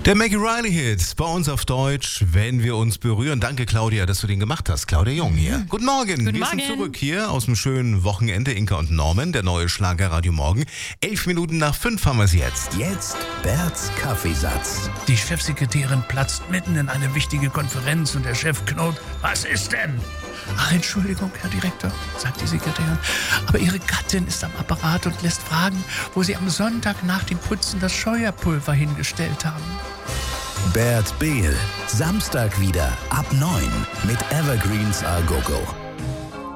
Der Maggie Riley-Hit bei uns auf Deutsch, wenn wir uns berühren. Danke, Claudia, dass du den gemacht hast. Claudia Jung hier. Guten Morgen. Guten wir Morgen. sind zurück hier aus dem schönen Wochenende. Inka und Norman, der neue Schlager Radio Morgen. 11 Minuten nach 5 haben wir es jetzt. Jetzt Berts Kaffeesatz. Die Chefsekretärin platzt mitten in eine wichtige Konferenz und der Chef knurrt: Was ist denn? Ach, Entschuldigung, Herr Direktor, sagt die Sekretärin, aber Ihre Gattin ist am Apparat und lässt fragen, wo Sie am Sonntag nach dem Putzen das Scheuerpulver hingestellt haben. Bert Behl. Samstag wieder ab 9 mit Evergreens A Go Go.